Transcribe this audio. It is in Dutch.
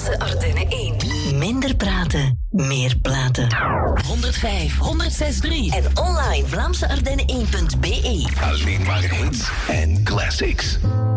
Vlaamse Ardennen 1. Minder praten, meer platen. 105, 106.3 en online VlaamseArdennen1.be. Alleen maar hits en classics.